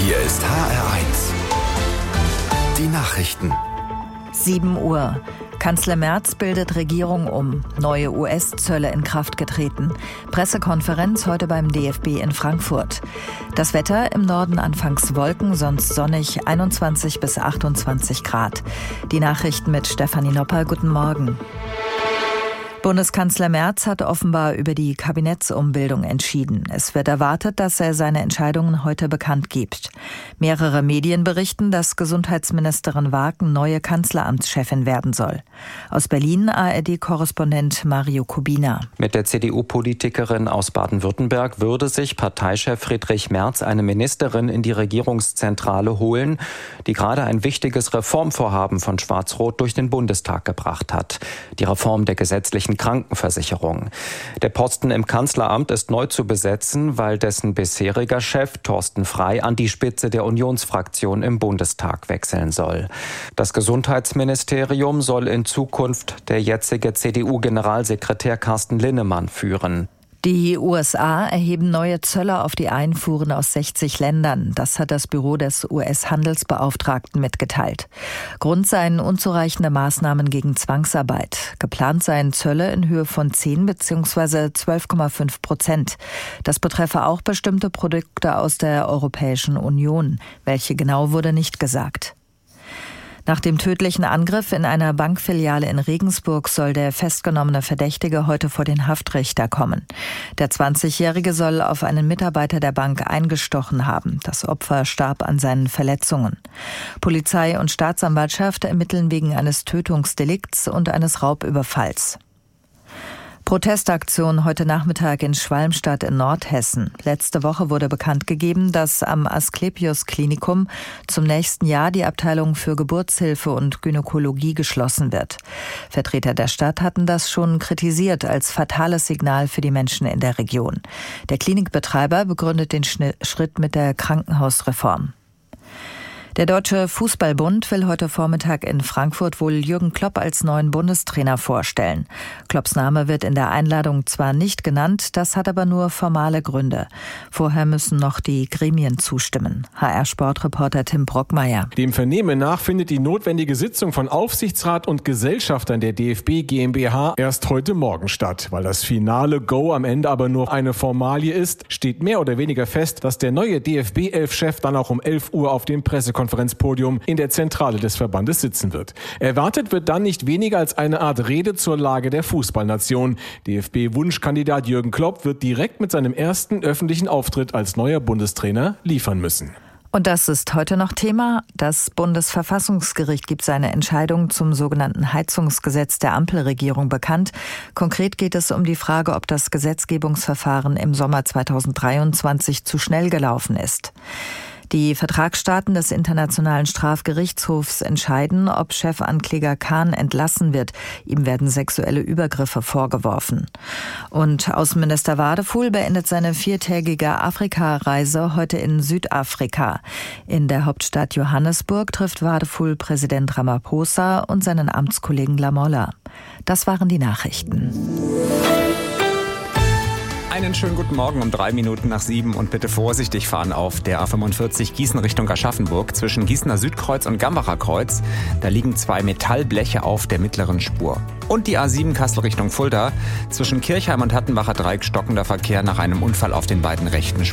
Hier ist HR1. Die Nachrichten. 7 Uhr. Kanzler Merz bildet Regierung um. Neue US-Zölle in Kraft getreten. Pressekonferenz heute beim DFB in Frankfurt. Das Wetter: im Norden anfangs Wolken, sonst sonnig, 21 bis 28 Grad. Die Nachrichten mit Stefanie Nopper. Guten Morgen. Bundeskanzler Merz hat offenbar über die Kabinettsumbildung entschieden. Es wird erwartet, dass er seine Entscheidungen heute bekannt gibt. Mehrere Medien berichten, dass Gesundheitsministerin Wagen neue Kanzleramtschefin werden soll. Aus Berlin ARD-Korrespondent Mario Kubina. Mit der CDU-Politikerin aus Baden-Württemberg würde sich Parteichef Friedrich Merz eine Ministerin in die Regierungszentrale holen, die gerade ein wichtiges Reformvorhaben von Schwarz-Rot durch den Bundestag gebracht hat. Die Reform der gesetzlichen Krankenversicherung. Der Posten im Kanzleramt ist neu zu besetzen, weil dessen bisheriger Chef Thorsten Frey an die Spitze der Unionsfraktion im Bundestag wechseln soll. Das Gesundheitsministerium soll in Zukunft der jetzige CDU-Generalsekretär Carsten Linnemann führen. Die USA erheben neue Zölle auf die Einfuhren aus 60 Ländern. Das hat das Büro des US-Handelsbeauftragten mitgeteilt. Grund seien unzureichende Maßnahmen gegen Zwangsarbeit. Geplant seien Zölle in Höhe von 10 bzw. 12,5%. Das betreffe auch bestimmte Produkte aus der Europäischen Union. Welche genau, wurde nicht gesagt. Nach dem tödlichen Angriff in einer Bankfiliale in Regensburg soll der festgenommene Verdächtige heute vor den Haftrichter kommen. Der 20-Jährige soll auf einen Mitarbeiter der Bank eingestochen haben. Das Opfer starb an seinen Verletzungen. Polizei und Staatsanwaltschaft ermitteln wegen eines Tötungsdelikts und eines Raubüberfalls. Protestaktion heute Nachmittag in Schwalmstadt in Nordhessen. Letzte Woche wurde bekannt gegeben, dass am Asklepios-Klinikum zum nächsten Jahr die Abteilung für Geburtshilfe und Gynäkologie geschlossen wird. Vertreter der Stadt hatten das schon kritisiert als fatales Signal für die Menschen in der Region. Der Klinikbetreiber begründet den Schritt mit der Krankenhausreform. Der Deutsche Fußballbund will heute Vormittag in Frankfurt wohl Jürgen Klopp als neuen Bundestrainer vorstellen. Klopps Name wird in der Einladung zwar nicht genannt, das hat aber nur formale Gründe. Vorher müssen noch die Gremien zustimmen. HR-Sportreporter Tim Brockmeier. Dem Vernehmen nach findet die notwendige Sitzung von Aufsichtsrat und Gesellschaftern der DFB GmbH erst heute Morgen statt. Weil das finale Go am Ende aber nur eine Formalie ist, steht mehr oder weniger fest, dass der neue DFB-11-Chef dann auch um 11 Uhr auf dem Pressekonferenzpodium in der Zentrale des Verbandes sitzen wird. Erwartet wird dann nicht weniger als eine Art Rede zur Lage der Fußballnation. DFB-Wunschkandidat Jürgen Klopp wird direkt mit seinem ersten öffentlichen Auftritt als neuer Bundestrainer liefern müssen. Und das ist heute noch Thema. Das Bundesverfassungsgericht gibt seine Entscheidung zum sogenannten Heizungsgesetz der Ampelregierung bekannt. Konkret geht es um die Frage, ob das Gesetzgebungsverfahren im Sommer 2023 zu schnell gelaufen ist. Die Vertragsstaaten des Internationalen Strafgerichtshofs entscheiden, ob Chefankläger Khan entlassen wird. Ihm werden sexuelle Übergriffe vorgeworfen. Und Außenminister Wadefuhl beendet seine 4-tägige Afrika-Reise heute in Südafrika. In der Hauptstadt Johannesburg trifft Wadefuhl Präsident Ramaphosa und seinen Amtskollegen Lamola. Das waren die Nachrichten. Einen schönen guten Morgen um 3 Minuten nach 7 und bitte vorsichtig fahren auf der A45 Gießen Richtung Aschaffenburg zwischen Gießener Südkreuz und Gambacher Kreuz. Da liegen 2 Metallbleche auf der mittleren Spur. Und die A7 Kassel Richtung Fulda zwischen Kirchheim und Hattenbacher Dreieck stockender Verkehr nach einem Unfall auf den beiden rechten Spuren.